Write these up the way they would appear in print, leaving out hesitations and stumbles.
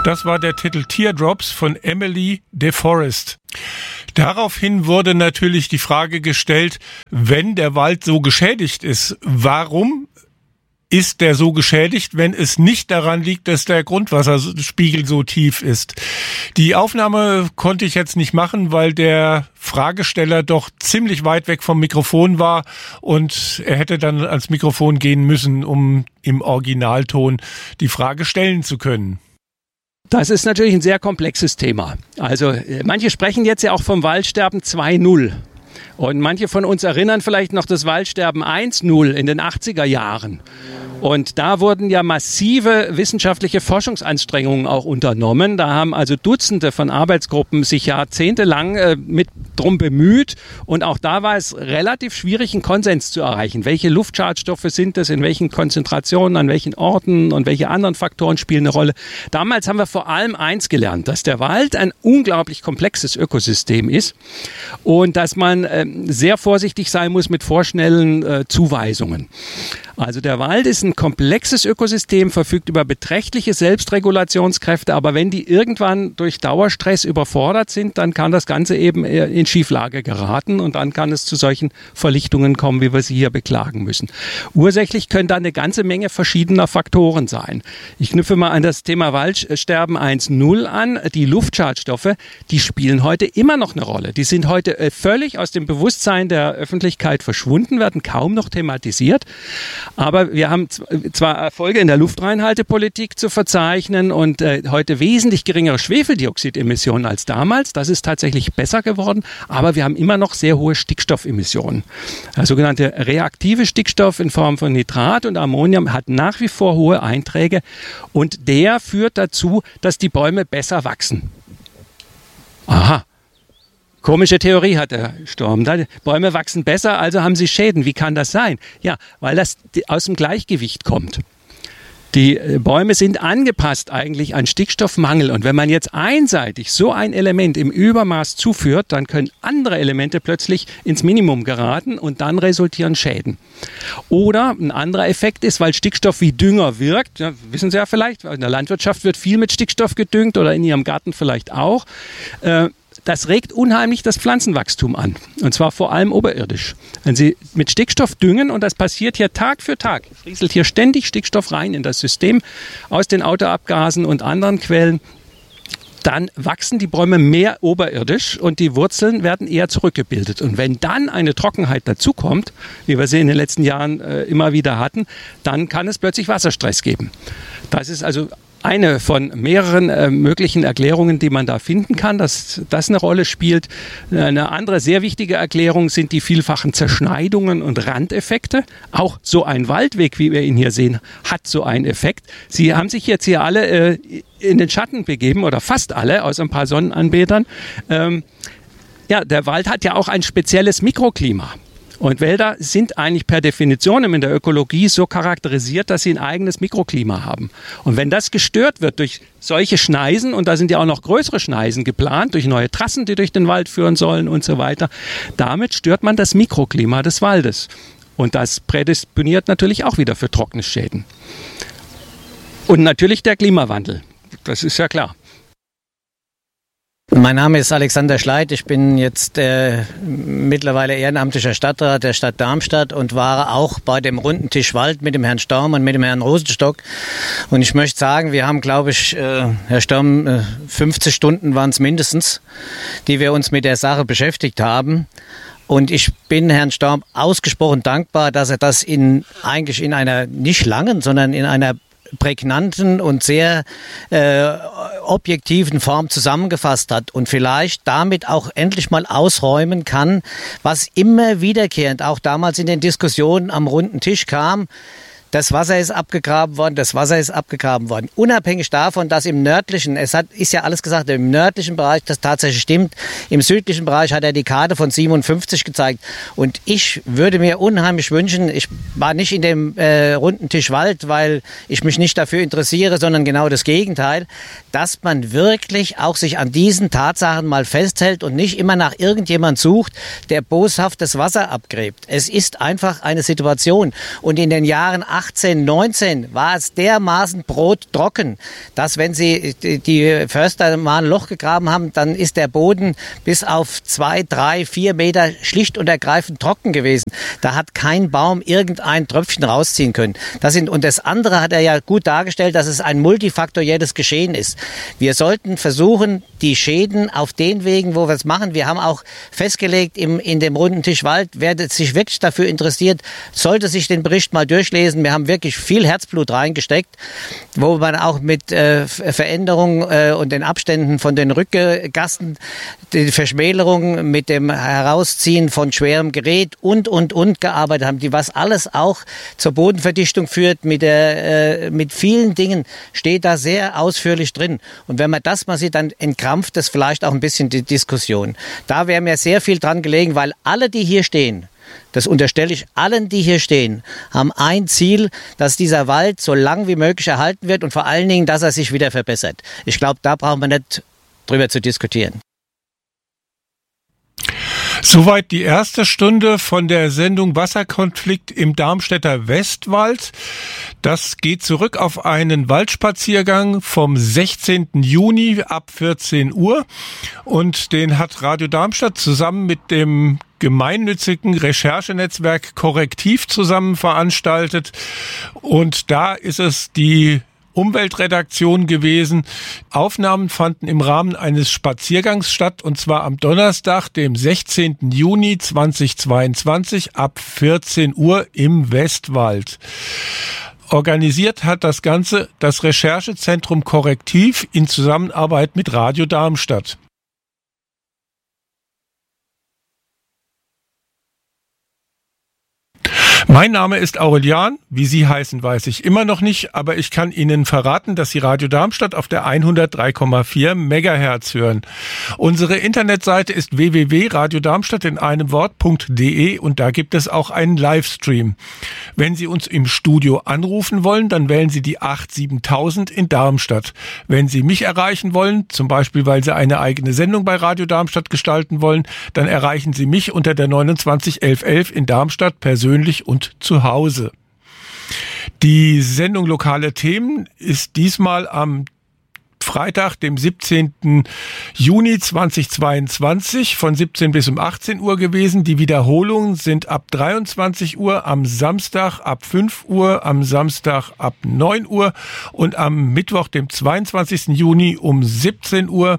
Das war der Titel Teardrops von Emily DeForest. Daraufhin wurde natürlich die Frage gestellt, wenn der Wald so geschädigt ist, warum ist der so geschädigt, wenn es nicht daran liegt, dass der Grundwasserspiegel so tief ist? Die Aufnahme konnte ich jetzt nicht machen, weil der Fragesteller doch ziemlich weit weg vom Mikrofon war und er hätte dann ans Mikrofon gehen müssen, um im Originalton die Frage stellen zu können. Das ist natürlich ein sehr komplexes Thema. Also manche sprechen jetzt ja auch vom Waldsterben 2.0. Und manche von uns erinnern vielleicht noch das Waldsterben 1.0 in den 80er Jahren. Und da wurden ja massive wissenschaftliche Forschungsanstrengungen auch unternommen. Da haben also Dutzende von Arbeitsgruppen sich jahrzehntelang mit drum bemüht. Und auch da war es relativ schwierig, einen Konsens zu erreichen. Welche Luftschadstoffe sind das, in welchen Konzentrationen, an welchen Orten und welche anderen Faktoren spielen eine Rolle. Damals haben wir vor allem eins gelernt, dass der Wald ein unglaublich komplexes Ökosystem ist und dass man sehr vorsichtig sein muss mit vorschnellen Zuweisungen. Also der Wald ist ein komplexes Ökosystem, verfügt über beträchtliche Selbstregulationskräfte, aber wenn die irgendwann durch Dauerstress überfordert sind, dann kann das Ganze eben in Schieflage geraten und dann kann es zu solchen Verlichtungen kommen, wie wir sie hier beklagen müssen. Ursächlich können da eine ganze Menge verschiedener Faktoren sein. Ich knüpfe mal an das Thema Waldsterben 1.0 an. Die Luftschadstoffe, die spielen heute immer noch eine Rolle. Die sind heute völlig aus dem Bewusstsein der Öffentlichkeit verschwunden, werden kaum noch thematisiert. Aber wir haben zwar Erfolge in der Luftreinhaltepolitik zu verzeichnen und heute wesentlich geringere Schwefeldioxidemissionen als damals. Das ist tatsächlich besser geworden, aber wir haben immer noch sehr hohe Stickstoffemissionen. Der sogenannte reaktive Stickstoff in Form von Nitrat und Ammonium hat nach wie vor hohe Einträge und der führt dazu, dass die Bäume besser wachsen. Aha. Komische Theorie hat der Sturm. Bäume wachsen besser, also haben sie Schäden. Wie kann das sein? Ja, weil das aus dem Gleichgewicht kommt. Die Bäume sind angepasst eigentlich an Stickstoffmangel. Und wenn man jetzt einseitig so ein Element im Übermaß zuführt, dann können andere Elemente plötzlich ins Minimum geraten und dann resultieren Schäden. Oder ein anderer Effekt ist, weil Stickstoff wie Dünger wirkt, ja, wissen Sie ja vielleicht, in der Landwirtschaft wird viel mit Stickstoff gedüngt oder in Ihrem Garten vielleicht auch. Das regt unheimlich das Pflanzenwachstum an. Und zwar vor allem oberirdisch. Wenn Sie mit Stickstoff düngen, und das passiert hier Tag für Tag, rieselt hier ständig Stickstoff rein in das System aus den Autoabgasen und anderen Quellen, dann wachsen die Bäume mehr oberirdisch und die Wurzeln werden eher zurückgebildet. Und wenn dann eine Trockenheit dazukommt, wie wir sie in den letzten Jahren immer wieder hatten, dann kann es plötzlich Wasserstress geben. Das ist also eine von mehreren möglichen Erklärungen, die man da finden kann, dass das eine Rolle spielt. Eine andere sehr wichtige Erklärung sind die vielfachen Zerschneidungen und Randeffekte. Auch so ein Waldweg, wie wir ihn hier sehen, hat so einen Effekt. Sie haben sich jetzt hier alle in den Schatten begeben, oder fast alle, außer ein paar Sonnenanbetern. Ja, der Wald hat ja auch ein spezielles Mikroklima. Und Wälder sind eigentlich per Definition in der Ökologie so charakterisiert, dass sie ein eigenes Mikroklima haben. Und wenn das gestört wird durch solche Schneisen, und da sind ja auch noch größere Schneisen geplant, durch neue Trassen, die durch den Wald führen sollen und so weiter, damit stört man das Mikroklima des Waldes. Und das prädisponiert natürlich auch wieder für Trocknisschäden. Und natürlich der Klimawandel, das ist ja klar. Mein Name ist Alexander Schleit. Ich bin jetzt mittlerweile ehrenamtlicher Stadtrat der Stadt Darmstadt und war auch bei dem runden Tisch Wald mit dem Herrn Storm und mit dem Herrn Rosenstock. Und ich möchte sagen, wir haben, glaube ich, Herr Storm, 50 Stunden waren es mindestens, die wir uns mit der Sache beschäftigt haben. Und ich bin Herrn Storm ausgesprochen dankbar, dass er das eigentlich in einer nicht langen, sondern in einer prägnanten und sehr objektiven Form zusammengefasst hat und vielleicht damit auch endlich mal ausräumen kann, was immer wiederkehrend auch damals in den Diskussionen am runden Tisch kam. Das Wasser ist abgegraben worden, das Wasser ist abgegraben worden. Unabhängig davon, dass im nördlichen, ist ja alles gesagt, im nördlichen Bereich das tatsächlich stimmt. Im südlichen Bereich hat er die Karte von 57 gezeigt. Und ich würde mir unheimlich wünschen, ich war nicht in dem runden Tisch Wald, weil ich mich nicht dafür interessiere, sondern genau das Gegenteil, dass man wirklich auch sich an diesen Tatsachen mal festhält und nicht immer nach irgendjemand sucht, der boshaft das Wasser abgräbt. Es ist einfach eine Situation. Und in den Jahren 18, 19 war es dermaßen brottrocken, dass wenn die Förster mal ein Loch gegraben haben, dann ist der Boden bis auf 2, 3, 4 Meter schlicht und ergreifend trocken gewesen. Da hat kein Baum irgendein Tröpfchen rausziehen können. Und das andere hat er ja gut dargestellt, dass es ein multifaktorielles Geschehen ist. Wir sollten versuchen, die Schäden auf den Wegen, wo wir es machen, wir haben auch festgelegt in dem runden Tisch Wald, wer sich wirklich dafür interessiert, sollte sich den Bericht mal durchlesen. Wir haben wirklich viel Herzblut reingesteckt, wo man auch mit Veränderungen und den Abständen von den Rückgassen, die Verschmälerung mit dem Herausziehen von schwerem Gerät und gearbeitet haben, was alles auch zur Bodenverdichtung führt. Mit vielen Dingen steht da sehr ausführlich drin. Und wenn man das mal sieht, dann entkrampft das vielleicht auch ein bisschen die Diskussion. Da wäre mir sehr viel dran gelegen, weil alle, die hier stehen, das unterstelle ich allen, die hier stehen, haben ein Ziel, dass dieser Wald so lang wie möglich erhalten wird und vor allen Dingen, dass er sich wieder verbessert. Ich glaube, da brauchen wir nicht drüber zu diskutieren. Soweit die erste Stunde von der Sendung Wasserkonflikt im Darmstädter Westwald. Das geht zurück auf einen Waldspaziergang vom 16. Juni ab 14 Uhr. Und den hat Radio Darmstadt zusammen mit dem gemeinnützigen Recherchenetzwerk Korrektiv zusammen veranstaltet. Und da ist es die Umweltredaktion gewesen. Aufnahmen fanden im Rahmen eines Spaziergangs statt, und zwar am Donnerstag, dem 16. Juni 2022 ab 14 Uhr im Westwald. Organisiert hat das Ganze das Recherchezentrum Korrektiv in Zusammenarbeit mit Radio Darmstadt. Mein Name ist Aurelian. Wie Sie heißen, weiß ich immer noch nicht, aber ich kann Ihnen verraten, dass Sie Radio Darmstadt auf der 103,4 Megahertz hören. Unsere Internetseite ist www.radiodarmstadt in einem Wort.de und da gibt es auch einen Livestream. Wenn Sie uns im Studio anrufen wollen, dann wählen Sie die 87000 in Darmstadt. Wenn Sie mich erreichen wollen, zum Beispiel weil Sie eine eigene Sendung bei Radio Darmstadt gestalten wollen, dann erreichen Sie mich unter der 29 1111 in Darmstadt persönlich und zu Hause. Die Sendung Lokale Themen ist diesmal am Freitag, dem 17. Juni 2022 von 17 bis um 18 Uhr gewesen. Die Wiederholungen sind ab 23 Uhr, am Samstag ab 5 Uhr, am Samstag ab 9 Uhr und am Mittwoch, dem 22. Juni um 17 Uhr.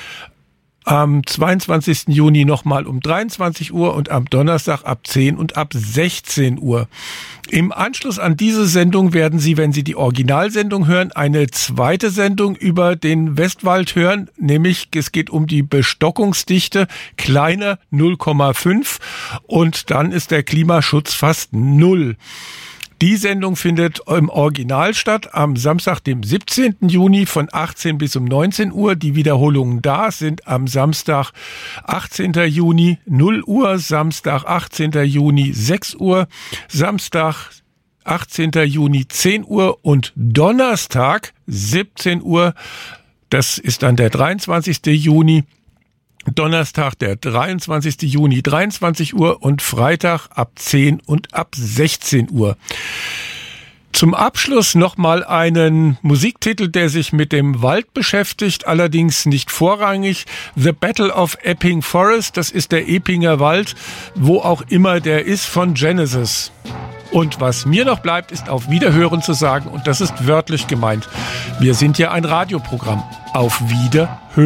Am 22. Juni nochmal um 23 Uhr und am Donnerstag ab 10 und ab 16 Uhr. Im Anschluss an diese Sendung werden Sie, wenn Sie die Originalsendung hören, eine zweite Sendung über den Westwald hören, nämlich es geht um die Bestockungsdichte kleiner 0,5 und dann ist der Klimaschutz fast 0. Die Sendung findet im Original statt am Samstag, dem 17. Juni von 18 bis um 19 Uhr. Die Wiederholungen da sind am Samstag, 18. Juni 0 Uhr, Samstag, 18. Juni 6 Uhr, Samstag, 18. Juni 10 Uhr und Donnerstag 17 Uhr. Das ist dann der 23. Juni. Donnerstag, der 23. Juni, 23 Uhr und Freitag ab 10 und ab 16 Uhr. Zum Abschluss nochmal einen Musiktitel, der sich mit dem Wald beschäftigt, allerdings nicht vorrangig. The Battle of Epping Forest, das ist der Eppinger Wald, wo auch immer der ist, von Genesis. Und was mir noch bleibt, ist auf Wiederhören zu sagen, und das ist wörtlich gemeint. Wir sind ja ein Radioprogramm. Auf Wiederhören.